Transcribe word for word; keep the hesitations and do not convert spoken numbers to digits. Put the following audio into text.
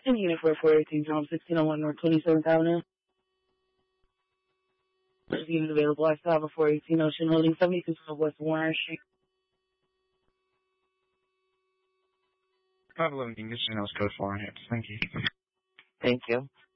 And unit for four eighteen, Tom, sixteen oh one North twenty-seventh Avenue. There's a unit available. I still have a four eighteen Ocean holding seventy-two twelve West Warren Street. five eleven English, and I was code four. Thank you. Thank you.